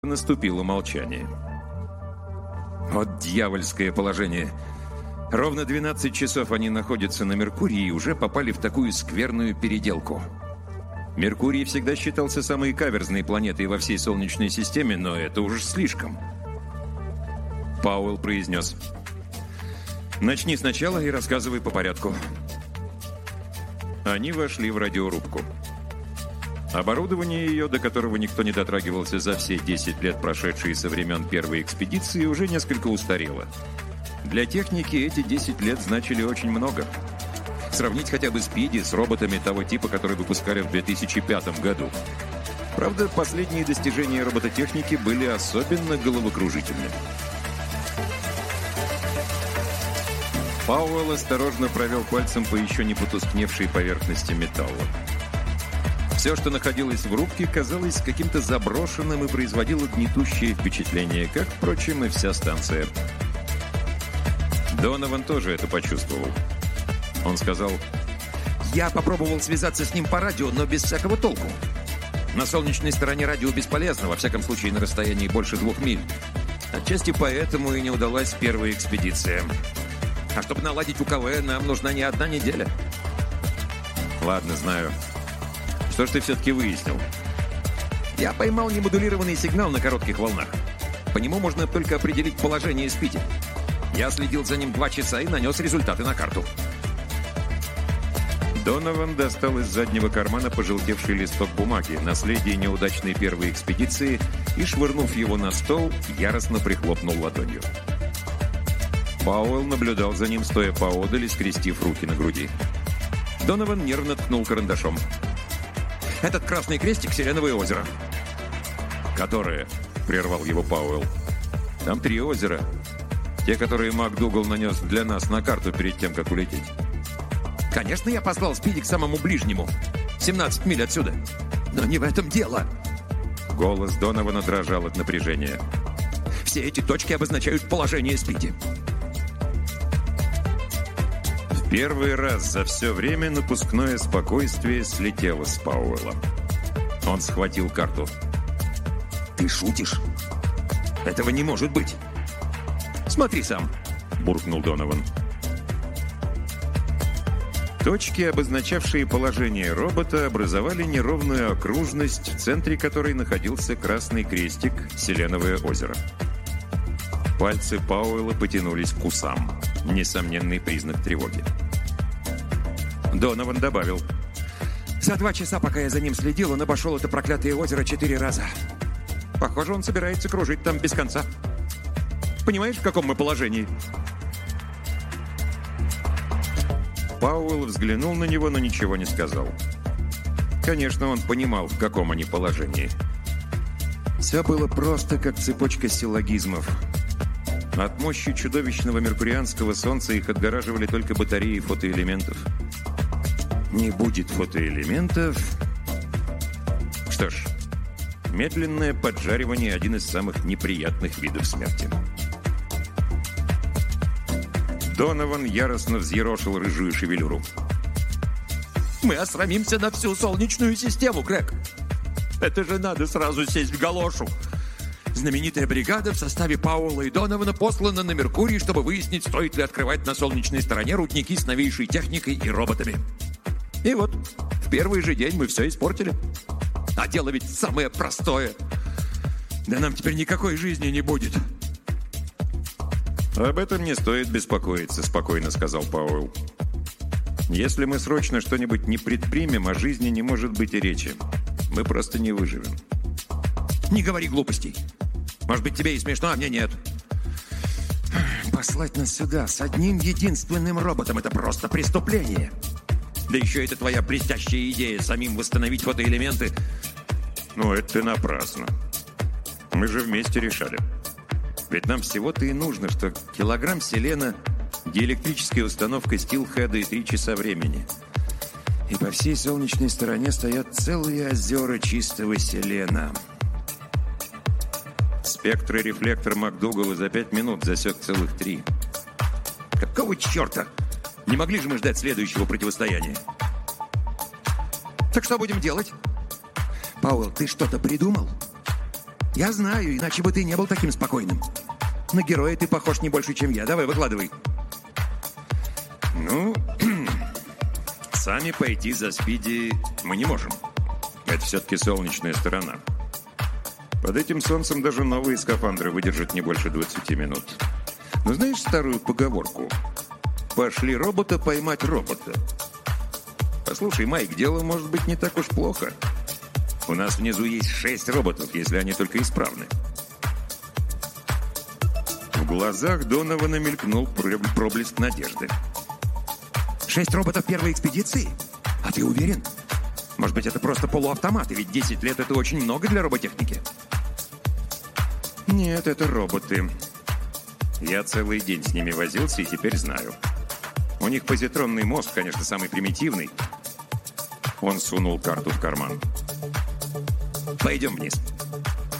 Наступило молчание. Вот дьявольское положение. Ровно 12 часов они находятся на Меркурии и уже попали в такую скверную переделку. Меркурий всегда считался самой каверзной планетой во всей Солнечной системе, но это уже слишком. Пауэлл произнес: «Начни сначала и рассказывай по порядку». Они вошли в радиорубку. Оборудование ее, до которого никто не дотрагивался за все 10 лет, прошедшие со времен первой экспедиции, уже несколько устарело. Для техники эти 10 лет значили очень много. Сравнить хотя бы Спиди с роботами того типа, который выпускали в 2005 году. Правда, последние достижения робототехники были особенно головокружительны. Пауэлл осторожно провел пальцем по еще не потускневшей поверхности металла. Все, что находилось в рубке, казалось каким-то заброшенным и производило гнетущее впечатление, как, впрочем, и вся станция. Донован тоже это почувствовал. Он сказал: «Я попробовал связаться с ним по радио, но без всякого толку. На солнечной стороне радио бесполезно, во всяком случае на расстоянии больше 2 миль. Отчасти поэтому и не удалась первая экспедиция. А чтобы наладить УКВ, нам нужна не 1 неделя». «Ладно, знаю. Что ж ты все-таки выяснил?» «Я поймал немодулированный сигнал на коротких волнах. По нему можно только определить положение Спиди. Я следил за ним 2 часа и нанес результаты на карту». Донован достал из заднего кармана пожелтевший листок бумаги, наследие неудачной первой экспедиции, и, швырнув его на стол, яростно прихлопнул ладонью. Пауэлл наблюдал за ним, стоя поодаль и скрестив руки на груди. Донован нервно ткнул карандашом. «Этот красный крестик — Селеновое озеро». «Которое?» — прервал его Пауэлл. «Там 3 озера. Те, которые МакДугал нанес для нас на карту перед тем, как улететь». «Конечно, я послал Спиди к самому ближнему. 17 миль отсюда. Но не в этом дело». Голос Донована дрожал от напряжения. «Все эти точки обозначают положение Спиди». Первый раз за все время напускное спокойствие слетело с Пауэлла. Он схватил карту. «Ты шутишь? Этого не может быть!» «Смотри сам!» – буркнул Донован. Точки, обозначавшие положение робота, образовали неровную окружность, в центре которой находился красный крестик «Селеновое озеро». Пальцы Пауэлла потянулись к усам. Несомненный признак тревоги. Донован добавил: «За 2 часа, пока я за ним следил, он обошел это проклятое озеро 4 раза. Похоже, он собирается кружить там без конца. Понимаешь, в каком мы положении?» Пауэлл взглянул на него, но ничего не сказал. Конечно, он понимал, в каком они положении. Все было просто как цепочка силлогизмов. От мощи чудовищного меркурианского солнца их отгораживали только батареи фотоэлементов. Не будет фотоэлементов. Что ж, медленное поджаривание – один из самых неприятных видов смерти. Донован яростно взъерошил рыжую шевелюру. «Мы осрамимся на всю Солнечную систему, Грег. Это же надо сразу сесть в галошу. Знаменитая бригада в составе Пауэлла и Донована послана на Меркурий, чтобы выяснить, стоит ли открывать на солнечной стороне рудники с новейшей техникой и роботами. И вот, в первый же день мы все испортили. А дело ведь самое простое. Да нам теперь никакой жизни не будет». «Об этом не стоит беспокоиться», — спокойно сказал Пауэлл. «Если мы срочно что-нибудь не предпримем, о жизни не может быть и речи. Мы просто не выживем». «Не говори глупостей. Может быть, тебе и смешно, а мне нет. Послать нас сюда с одним единственным роботом — это просто преступление. Да еще это твоя блестящая идея самим восстановить фотоэлементы». «Ну, это ты напрасно. Мы же вместе решали. Ведь нам всего-то и нужно, что килограмм селена, диэлектрическая установка стилхеда и 3 часа времени. И по всей солнечной стороне стоят целые озера чистого селена». Спектрорефлектор МакДугала за 5 минут засек целых 3. «Какого черта? Не могли же мы ждать следующего противостояния?» «Так что будем делать?» «Пауэлл, ты что-то придумал?» Я знаю, иначе бы ты не был таким спокойным. На героя ты похож не больше, чем я. Давай, выкладывай. Ну, сами пойти за Спиди мы не можем. Это все-таки солнечная сторона. Под этим солнцем даже новые скафандры выдержат не больше 20 минут. Но знаешь старую поговорку? Пошли робота поймать робота. Послушай, Майк, дело может быть не так уж плохо. У нас внизу есть 6 роботов, если они только исправны. В глазах Донована мелькнул проблеск надежды. 6 роботов первой экспедиции? А ты уверен? Может быть, это просто полуавтоматы, ведь 10 лет — это очень много для роботехники. Нет, это роботы. Я целый день с ними возился и теперь знаю. У них позитронный мозг, конечно, самый примитивный. Он сунул карту в карман. Пойдем вниз.